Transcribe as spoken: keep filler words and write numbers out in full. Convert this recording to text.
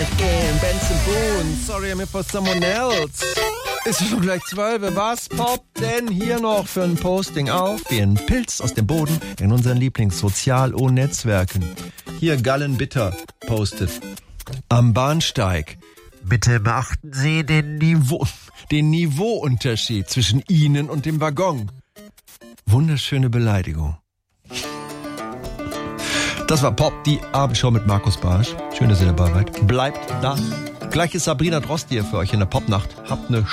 in Benson Boone. Sorry, I'm here for someone else. Ist schon gleich zwölf. Was poppt denn hier noch für ein Posting auf? Wie ein Pilz aus dem Boden in unseren Lieblings-Sozial-O-Netzwerken. Hier Gallen Bitter postet. Am Bahnsteig. Bitte beachten Sie den Niveau, den Niveauunterschied zwischen Ihnen und dem Waggon. Wunderschöne Beleidigung. Das war Pop, die Abendshow mit Markus Barsch. Schön, dass ihr dabei seid. Bleibt da. Gleich ist Sabrina Drost hier für euch in der Popnacht. Habt eine